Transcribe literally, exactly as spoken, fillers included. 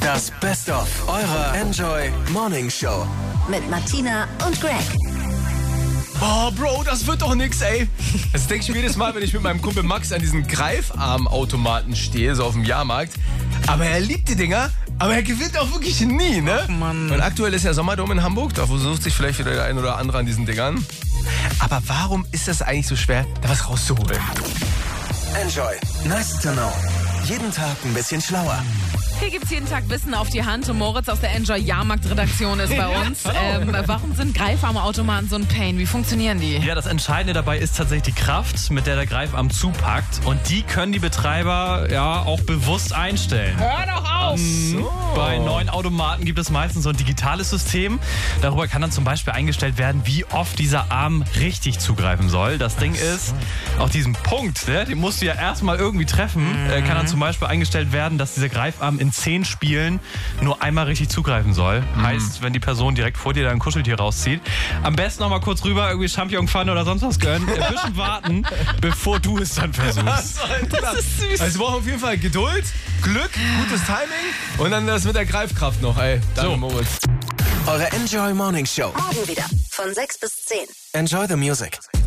Das Best-of eurer Enjoy Morning Show. Mit Martina und Greg. Oh, Bro, das wird doch nix, ey. Das denke ich mir jedes Mal, wenn ich mit meinem Kumpel Max an diesen Greifarmautomaten stehe, so auf dem Jahrmarkt. Aber er liebt die Dinger, aber er gewinnt auch wirklich nie, ne? Ach, Mann. Und aktuell ist ja Sommerdom in Hamburg, da versucht sich vielleicht wieder der ein oder andere an diesen Dingern. Aber warum ist das eigentlich so schwer, da was rauszuholen? Enjoy. Nice to know. Jeden Tag ein bisschen schlauer. Hier gibt's jeden Tag Wissen auf die Hand. Und Moritz aus der Enjoy Jahrmarkt-Redaktion ist bei uns. Ähm, warum sind Greifarmautomaten so ein Pain? Wie funktionieren die? Ja, das Entscheidende dabei ist tatsächlich die Kraft, mit der der Greifarm zupackt. Und die können die Betreiber ja auch bewusst einstellen. Hör doch auf! So. Bei neuen Automaten gibt es meistens so ein digitales System. Darüber kann dann zum Beispiel eingestellt werden, wie oft dieser Arm richtig zugreifen soll. Das Ding ist, auf diesem Punkt, ne, den musst du ja erstmal irgendwie treffen, mhm. äh, kann dann zum Beispiel eingestellt werden, dass dieser Greifarm in zehn Spielen nur einmal richtig zugreifen soll. Mhm. Heißt, wenn die Person direkt vor dir dann ein Kuscheltier rauszieht, am besten noch mal kurz rüber, irgendwie Champignonpfanne oder sonst was gönnen, ein bisschen warten, bevor du es dann versuchst. Das ist süß. Also wir brauchen auf jeden Fall Geduld, Glück, gutes Timing und dann das mit der Greifkraft noch, ey. Danke, So. Moritz. Eure Enjoy Morning Show. Morgen wieder von sechs bis zehn. Enjoy the music.